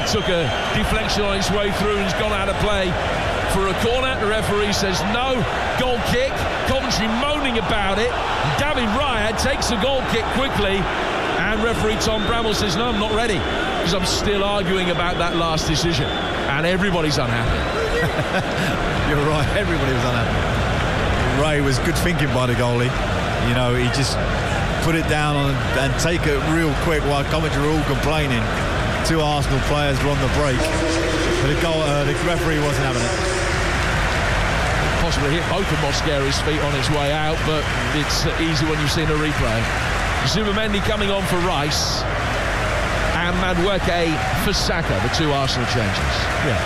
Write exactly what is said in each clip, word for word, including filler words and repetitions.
took a deflection on its way through and has gone out of play for a corner. The referee says no, goal kick. Coventry moaning about it. David Raya takes a goal kick quickly, and referee Tom Bramwell says no, I'm not ready, because I'm still arguing about that last decision. And everybody's unhappy. You're right, everybody was unhappy. Ray was good thinking by the goalie. You know, he just put it down on, and take it real quick while Coventry were all complaining. Two Arsenal players were on the break. But the, goal, uh, the referee wasn't having it. Possibly hit both of Mosquera's feet on its way out, but it's easy when you've seen a replay. Zubimendi coming on for Rice, and Madueke for Saka, the two Arsenal changes. Yeah.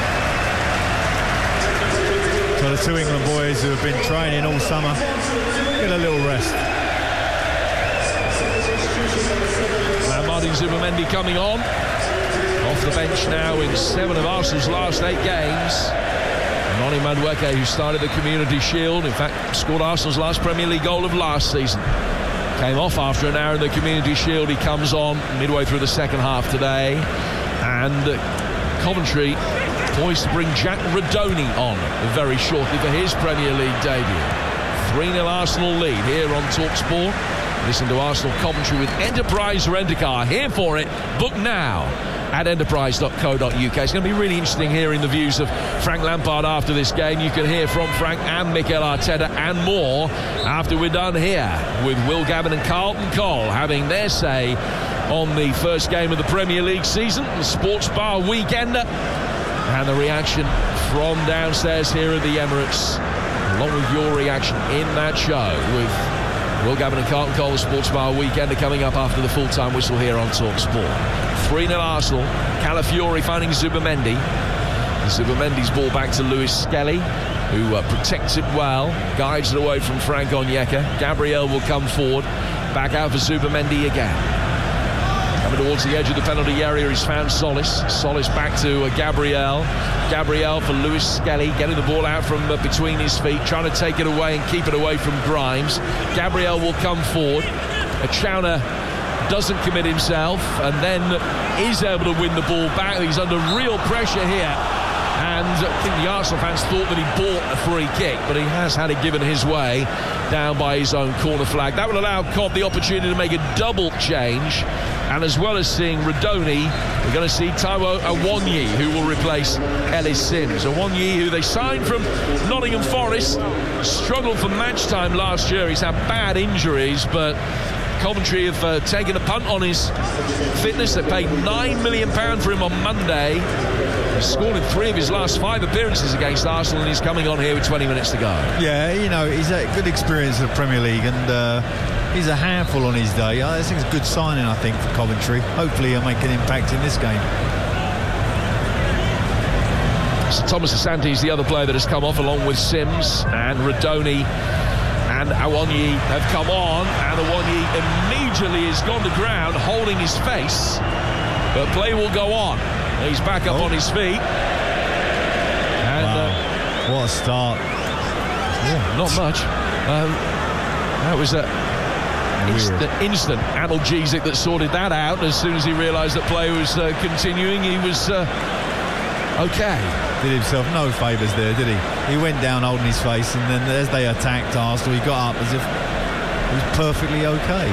So the two England boys who have been training all summer get a little rest. Now Martin Zubimendi coming on, off the bench now in seven of Arsenal's last eight games. Noni Madueke, who started the Community Shield, in fact scored Arsenal's last Premier League goal of last season, came off after an hour in the Community Shield. He comes on midway through the second half today, and Coventry poised to bring Jack Redoni on very shortly for his Premier League debut. three nil Arsenal lead here on TalkSport. Listen to Arsenal Coventry with Enterprise Rent-A-Car. Here for it, book now at enterprise dot co dot uk. It's going to be really interesting hearing the views of Frank Lampard after this game. You can hear from Frank and Mikel Arteta and more after we're done here with Will Gavin and Carlton Cole having their say on the first game of the Premier League season, the Sports Bar Weekender, and the reaction from downstairs here at the Emirates, along with your reaction in that show with Will Gavin and Carlton Cole, the Sports Bar Weekender, coming up after the full-time whistle here on TalkSport. three nil Arsenal. Calafiori finding Zubimendi. Zubimendi's ball back to Lewis Skelly, who uh, protects it well, guides it away from Frank Onyeka. Gabriel will come forward, back out for Zubimendi again. Coming towards the edge of the penalty area, he's found Solis. Solis back to uh, Gabriel. Gabriel for Lewis Skelly, getting the ball out from uh, between his feet, trying to take it away and keep it away from Grimes. Gabriel will come forward. Achauner doesn't commit himself and then is able to win the ball back. He's under real pressure here, and I think the Arsenal fans thought that he bought a free kick, but he has had it given his way down by his own corner flag. That will allow Cobb the opportunity to make a double change, and as well as seeing Redoni, we're going to see Taiwo Awoniyi, who will replace Ellis Sims. Awoniyi, who they signed from Nottingham Forest, struggled for match time last year. He's had bad injuries, but Coventry have uh, taken a punt on his fitness. They paid nine million pounds for him on Monday. He's scored in three of his last five appearances against Arsenal, and he's coming on here with twenty minutes to go. Yeah, you know, he's a good experience of the Premier League, and uh, he's a handful on his day. I think it's a good signing, I think, for Coventry. Hopefully he'll make an impact in this game. So Thomas Asante is the other player that has come off, along with Sims, and Redoni and Awoniyi have come on, and Awoniyi immediately has gone to ground holding his face, but play will go on. He's back up oh. on his feet, and wow. uh, what a start. Yeah, not much. Um, that was a instant, instant analgesic that sorted that out. As soon as he realised that play was uh, continuing, he was uh, okay. Did himself no favours there, did he? He went down holding his face, and then as they attacked Arsenal, he got up as if he was perfectly okay.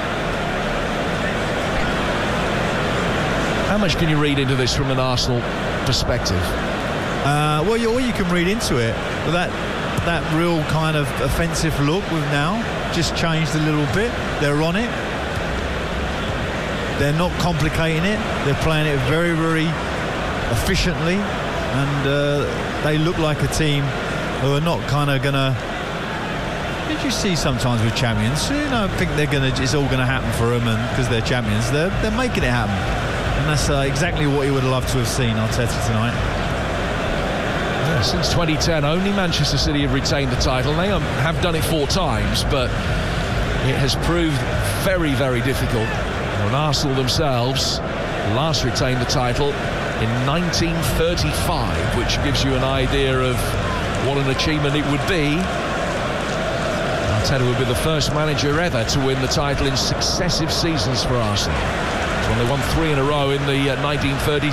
How much can you read into this from an Arsenal perspective? Uh, well, you, all you can read into it, that that real kind of offensive look with now just changed a little bit. They're on it. They're not complicating it. They're playing it very, very efficiently. And uh, they look like a team who are not kind of going to... Did you see sometimes with champions? You know, I think they're going to... It's all going to happen for them, and because they're champions, they're, they're making it happen. And that's uh, exactly what he would have loved to have seen Arteta tonight. Yeah, since twenty ten, only Manchester City have retained the title. They um, have done it four times, but it has proved very, very difficult. And Arsenal themselves last retained the title in nineteen thirty-five, which gives you an idea of what an achievement it would be. Arteta would be the first manager ever to win the title in successive seasons for Arsenal. When they won three in a row in the uh, nineteen thirties.